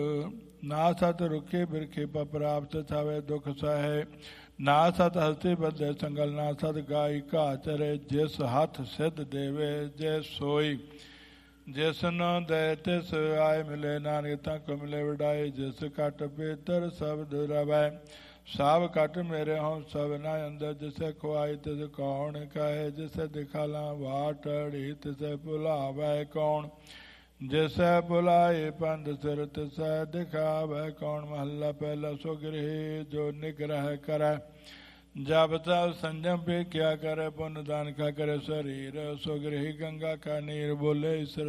ਨਾ ਸਤ ਰੁਖੇ ਬਿਰਖੇ ਪ੍ਰਾਪਤ ਥਾਵੇ ਦੁਖ ਸਹੈ। ਨਾ ਸਤ ਹਸਤੀ ਬੱਧੇ ਸੰਗਲ ਨਾ ਸਤ ਗਾਈ ਘਾ ਚਰੇ। ਜਿਸ ਹੱਥ ਸਿੱਧ ਦੇਵੇ ਜੇ ਸੋਈ ਜਿਸ ਨ ਦੇ ਤਿਸ ਆਏ ਮਿਲੇ। ਨਾਨਕ ਤਾਂ ਕੋ ਮਿਲੇ ਵਡਾਈ ਜਿਸ ਘਟ ਭੀਤਰ ਸਬਦ ਰਵੈ। ਸਭ ਘਟ ਮੇਰੇ ਹੋਂ ਸਭ ਨਾ ਅੰਦਰ। ਜਿਸੇ ਖੁਆਈ ਤਿਸ ਕੌਣ ਕਹੇ। ਜਿਸੇ ਦਿਖਾਲਾ ਵਾਟੜੀ ਤਿਸੇ ਭੁਲਾਵੈ ਕੌਣ। ਜਿਸੈ ਭੁਲਾਏ ਪੰਧ ਸਿਰ ਤਿਸੈ ਦਿਖਾਵੈ ਕੌਣ। ਮਹੱਲਾ ਪਹਿਲਾ। ਸੋ ਗ੍ਰਹਿ ਜੋ ਨਿਗ੍ਰਹਿ ਕਰੈ ਜਬ ਤਬ ਸੰਜਮ ਪੇ ਕਿਆ ਕਰੇ। ਪੁੰਨ ਦਾਨ ਕਾ ਕਰੇ ਸਰੀਰ। ਸੋ ਗ੍ਰਹਿ ਗੰਗਾ ਕਾ ਨੀਰ ਬੋਲੇ ਈਸ਼ਰ